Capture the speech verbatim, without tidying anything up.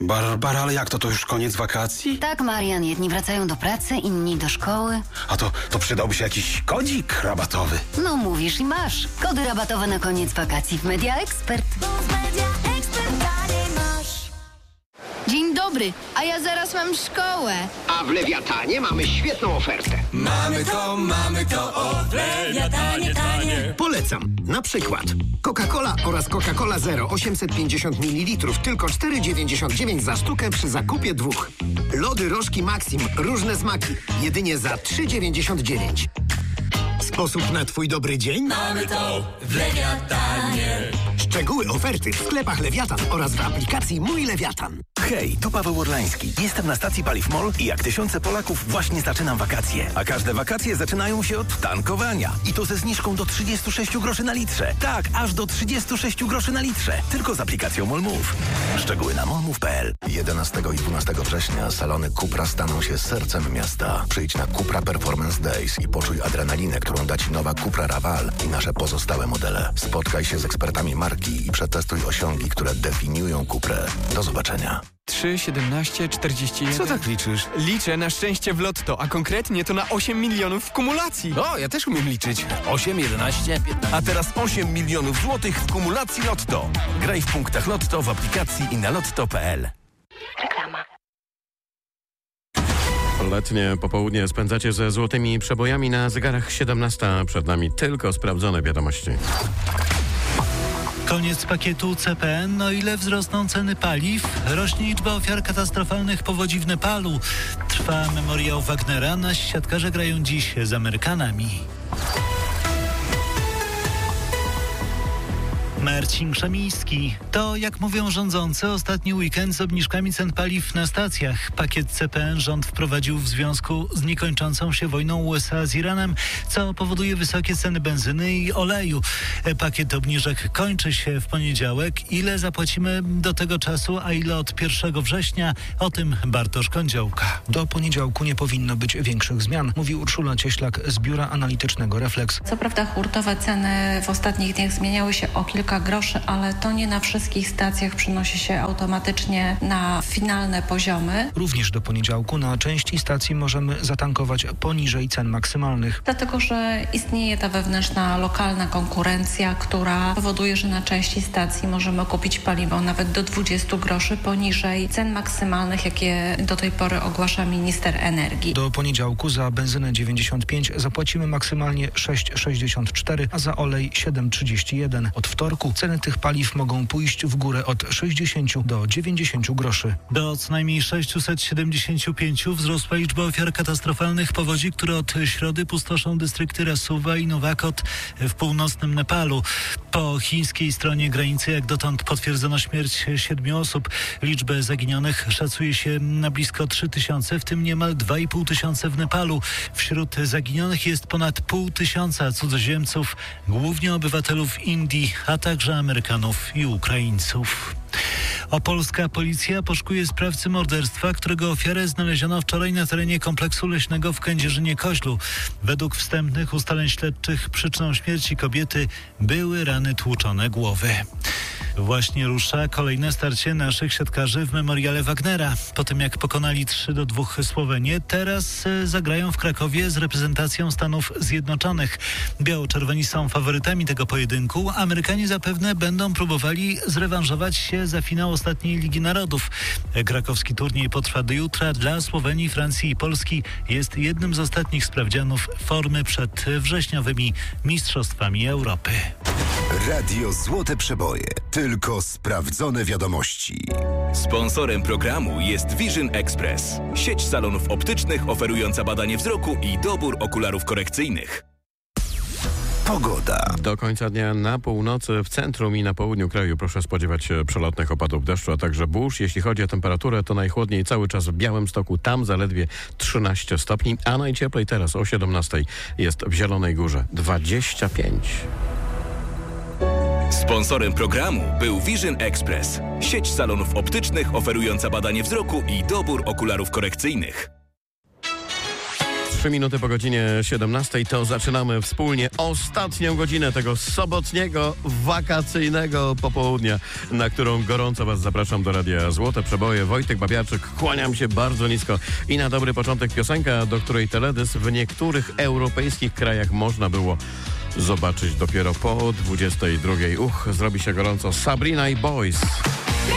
Barbara, ale jak to? To już koniec wakacji? Tak, Marian, jedni wracają do pracy, inni do szkoły. A to, to przydałby się jakiś kodzik rabatowy. No mówisz i masz. Kody rabatowe na koniec wakacji w Media Expert. Dzień dobry, a ja zaraz mam szkołę. A w Lewiatanie mamy świetną ofertę. Mamy to, mamy to, o w Lewiatanie tanie. Polecam. Na przykład Coca-Cola oraz Coca-Cola Zero osiemset pięćdziesiąt mililitrów tylko cztery dziewięćdziesiąt dziewięć za sztukę przy zakupie dwóch. Lody Rożki Maxim, różne smaki, jedynie za trzy dziewięćdziesiąt dziewięć. Sposób na twój dobry dzień? Mamy to w Lewiatanie. Szczegóły oferty w sklepach Lewiatan oraz w aplikacji Mój Lewiatan. Hej, tu Paweł Orlański. Jestem na stacji Paliw MOL i jak tysiące Polaków właśnie zaczynam wakacje. A każde wakacje zaczynają się od tankowania. I to ze zniżką do trzydzieści sześć groszy na litrze. Tak, aż do trzydzieści sześć groszy na litrze. Tylko z aplikacją MOL Move. Szczegóły na molmove kropka p l. jedenastego i dwunastego września salony Cupra staną się sercem miasta. Przyjdź na Cupra Performance Days i poczuj adrenalinę, którą da Ci nowa Cupra Raval i nasze pozostałe modele. Spotkaj się z ekspertami marki i przetestuj osiągi, które definiują Cuprę. Do zobaczenia. trzy, siedemnaście, czterdzieści jeden. Co tak liczysz? Liczę na szczęście w lotto, a konkretnie to na osiem milionów w kumulacji. O, ja też umiem liczyć. osiem, jedenaście, piętnaście. A teraz osiem milionów złotych w kumulacji Lotto. Graj w punktach Lotto w aplikacji i na lotto kropka p l. Reklama. Letnie popołudnie spędzacie ze złotymi przebojami na zegarach siedemnasta. Przed nami tylko sprawdzone wiadomości. Koniec pakietu C P N. O ile wzrosną ceny paliw, rośnie liczba ofiar katastrofalnych powodzi w Nepalu. Trwa memoriał Wagnera. Nasi siatkarze grają dziś z Amerykanami. Marcin Krzemiński. To, jak mówią rządzący, ostatni weekend z obniżkami cen paliw na stacjach. Pakiet C P N rząd wprowadził w związku z niekończącą się wojną U S A z Iranem, co powoduje wysokie ceny benzyny i oleju. Pakiet obniżek kończy się w poniedziałek. Ile zapłacimy do tego czasu, a ile od pierwszego września? O tym Bartosz Kądziołka. Do poniedziałku nie powinno być większych zmian, mówi Urszula Cieślak z biura analitycznego Reflex. Co prawda hurtowe ceny w ostatnich dniach zmieniały się o kilka groszy, ale to nie na wszystkich stacjach przenosi się automatycznie na finalne poziomy. Również do poniedziałku na części stacji możemy zatankować poniżej cen maksymalnych. Dlatego, że istnieje ta wewnętrzna, lokalna konkurencja, która powoduje, że na części stacji możemy kupić paliwo nawet do dwudziestu groszy poniżej cen maksymalnych, jakie do tej pory ogłasza minister energii. Do poniedziałku za benzynę dziewięćdziesiąt pięć zapłacimy maksymalnie sześć sześćdziesiąt cztery, a za olej siedem trzydzieści jeden. Od wtorku ceny tych paliw mogą pójść w górę od sześćdziesięciu do dziewięćdziesięciu groszy. Do co najmniej sześćset siedemdziesięciu pięciu wzrosła liczba ofiar katastrofalnych powodzi, które od środy pustoszą dystrykty Rasuwa i Nuwakot w północnym Nepalu. Po chińskiej stronie granicy jak dotąd potwierdzono śmierć siedmiu osób. Liczbę zaginionych szacuje się na blisko trzy tysiące, w tym niemal dwa i pół tysiące w Nepalu. Wśród zaginionych jest ponad pół tysiąca cudzoziemców, głównie obywatelów Indii, a także Amerykanów i Ukraińców. Opolska policja poszukuje sprawcy morderstwa, którego ofiarę znaleziono wczoraj na terenie kompleksu leśnego w Kędzierzynie-Koźlu. Według wstępnych ustaleń śledczych przyczyną śmierci kobiety były rany tłuczone głowy. Właśnie rusza kolejne starcie naszych siatkarzy w memoriale Wagnera. Po tym jak pokonali trzy do dwóch Słowenię, teraz zagrają w Krakowie z reprezentacją Stanów Zjednoczonych. Biało-czerwoni są faworytami tego pojedynku. Amerykanie zapewne będą próbowali zrewanżować się za finał ostatniej Ligi Narodów. Krakowski turniej potrwa do jutra. Dla Słowenii, Francji i Polski jest jednym z ostatnich sprawdzianów formy przed wrześniowymi Mistrzostwami Europy. Radio Złote Przeboje. Tylko sprawdzone wiadomości. Sponsorem programu jest Vision Express. Sieć salonów optycznych oferująca badanie wzroku i dobór okularów korekcyjnych. Pogoda. Do końca dnia na północy, w centrum i na południu kraju proszę spodziewać się przelotnych opadów deszczu, a także burz. Jeśli chodzi o temperaturę, to najchłodniej cały czas w Białymstoku, tam zaledwie trzynaście stopni, a najcieplej teraz o siedemnastej jest w Zielonej Górze dwadzieścia pięć. Sponsorem programu był Vision Express. Sieć salonów optycznych oferująca badanie wzroku i dobór okularów korekcyjnych. Trzy minuty po godzinie siedemnastej to zaczynamy wspólnie ostatnią godzinę tego sobotniego, wakacyjnego popołudnia, na którą gorąco Was zapraszam do Radia Złote Przeboje. Wojtek Babiarczyk, kłaniam się bardzo nisko i na dobry początek piosenka, do której teledysk w niektórych europejskich krajach można było zobaczyć dopiero po dwudziestej drugiej. Uch, zrobi się gorąco. Sabrina i Boys.